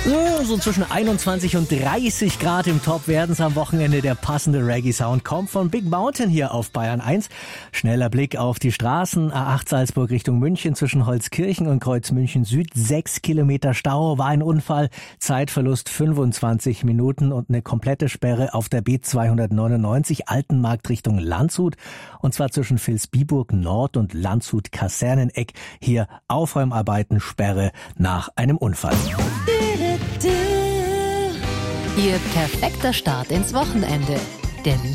So zwischen 21 und 30 Grad im Top werden es am Wochenende. Der passende Reggae-Sound kommt von Big Mountain hier auf Bayern 1. Schneller Blick auf die Straßen. A8 Salzburg Richtung München zwischen Holzkirchen und Kreuz München Süd. 6 Kilometer Stau, war ein Unfall. Zeitverlust 25 Minuten und eine komplette Sperre auf der B299 Altenmarkt Richtung Landshut. Und zwar zwischen Vilsbiburg Nord und Landshut Kaserneneck. Hier Aufräumarbeiten, Sperre nach einem Unfall. Ihr perfekter Start ins Wochenende. Der